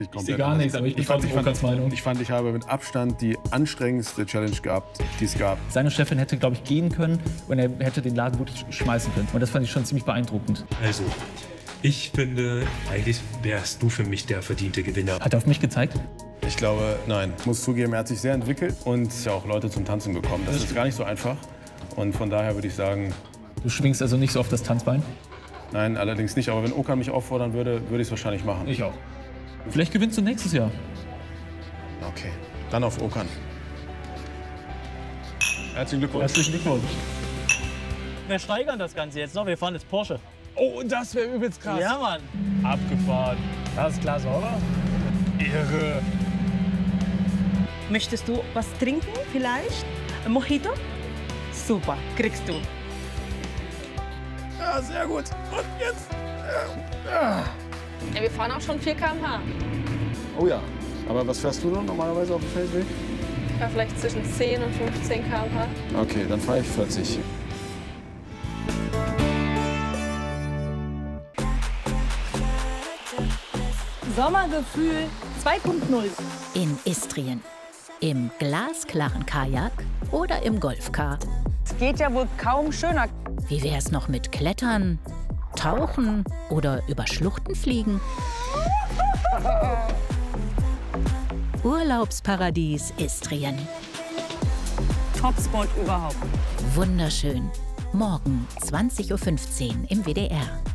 Ich sehe gar nichts, aber ich bin trotzdem Okans Meinung. Ich fand, ich habe mit Abstand die anstrengendste Challenge gehabt, die es gab. Seine Chefin hätte, glaube ich, gehen können und er hätte den Laden wirklich schmeißen können. Und das fand ich schon ziemlich beeindruckend. Also, ich finde, eigentlich wärst du für mich der verdiente Gewinner. Hat er auf mich gezeigt? Ich glaube, nein. Ich muss zugeben, er hat sich sehr entwickelt und ja auch Leute zum Tanzen bekommen. Das ist gar nicht so einfach. Und von daher würde ich sagen... Du schwingst also nicht so auf das Tanzbein? Nein, allerdings nicht. Aber wenn Okan mich auffordern würde, würde ich es wahrscheinlich machen. Ich auch. Vielleicht gewinnst du nächstes Jahr. Okay, dann auf Okan. Herzlichen Glückwunsch. Herzlichen Glückwunsch. Wir steigern das Ganze jetzt noch. Wir fahren jetzt Porsche. Oh, das wäre übelst krass. Ja, Mann. Abgefahren. Das ist klasse, oder? Irre. Möchtest du was trinken vielleicht? Ein Mojito? Super, kriegst du. Ja, sehr gut. Und jetzt? Ja, wir fahren auch schon 4 km/h. Oh ja. Aber was fährst du dann normalerweise auf dem Feldweg? Ich fahre vielleicht zwischen 10 und 15 km/h. Okay, dann fahre ich 40. Sommergefühl 2.0. In Istrien. Im glasklaren Kajak oder im Golfcar. Es geht ja wohl kaum schöner. Wie wär's noch mit Klettern, Tauchen oder über Schluchten fliegen? Urlaubsparadies Istrien. Topspot überhaupt. Wunderschön. Morgen 20:15 Uhr im WDR.